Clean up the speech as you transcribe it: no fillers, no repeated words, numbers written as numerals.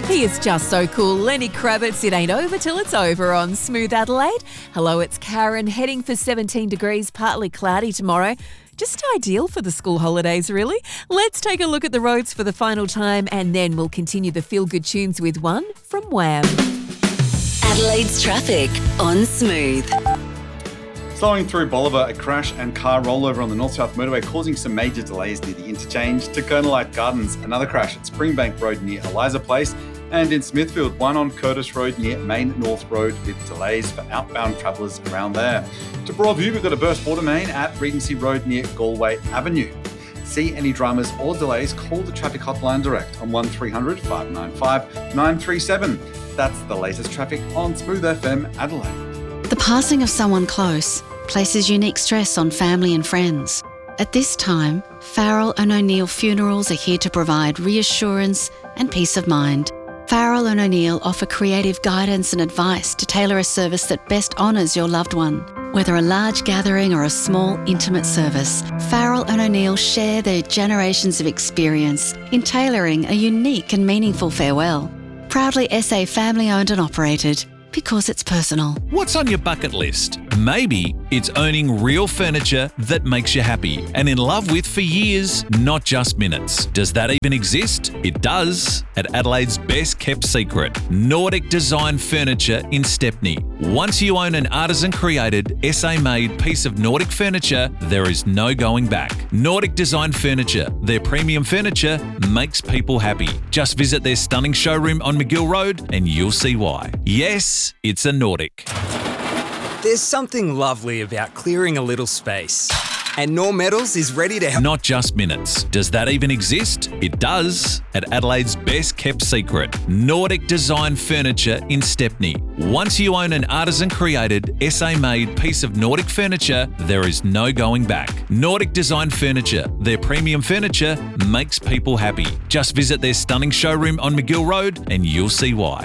He is just so cool. Lenny Kravitz, It Ain't Over Till It's Over on Smooth Adelaide. Hello, it's Karen, heading for 17 degrees, partly cloudy tomorrow. Just ideal for the school holidays, really. Let's take a look at the roads for the final time, and then we'll continue the feel-good tunes with one from Wham. Adelaide's traffic on Smooth. Slowing through Bolivar, a crash and car rollover on the North-South motorway causing some major delays near the interchange. To Light Gardens, another crash at Springbank Road near Eliza Place. And in Smithfield, one on Curtis Road near Main North Road with delays for outbound travellers around there. To Broadview, we've got a burst water main at Regency Road near Galway Avenue. See any dramas or delays, call the traffic hotline direct on 1300 595 937. That's the latest traffic on Smooth FM Adelaide. The passing of someone close places unique stress on family and friends. At this time, Farrell and O'Neill Funerals are here to provide reassurance and peace of mind. Farrell and O'Neill offer creative guidance and advice to tailor a service that best honours your loved one. Whether a large gathering or a small, intimate service, Farrell and O'Neill share their generations of experience in tailoring a unique and meaningful farewell. Proudly SA family-owned and operated, because it's personal. What's on your bucket list? Maybe it's owning real furniture that makes you happy and in love with for years, not just minutes. Does that even exist? It does. At Adelaide's best kept secret, Nordic Design Furniture in Stepney. Once you own an artisan-created, SA-made piece of Nordic furniture, there is no going back. Nordic Design Furniture, their premium furniture, makes people happy. Just visit their stunning showroom on McGill Road and you'll see why. Yes, it's a Nordic. There's something lovely about clearing a little space. And Knorr Metals is ready to help. Not just minutes. Does that even exist? It does. At Adelaide's best kept secret, Nordic Design Furniture in Stepney. Once you own an artisan-created, SA-made piece of Nordic furniture, there is no going back. Nordic Design Furniture, their premium furniture, makes people happy. Just visit their stunning showroom on McGill Road and you'll see why.